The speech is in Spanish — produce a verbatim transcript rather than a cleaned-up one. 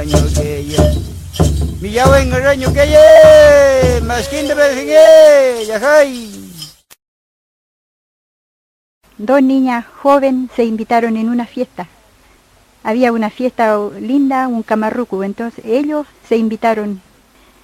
reño que ye. Mi ya ven reño que ye. Masquín de Belgique, yajay. Dos niñas jóvenes se invitaron en una fiesta. Había una fiesta linda, un camarruco, entonces ellos se invitaron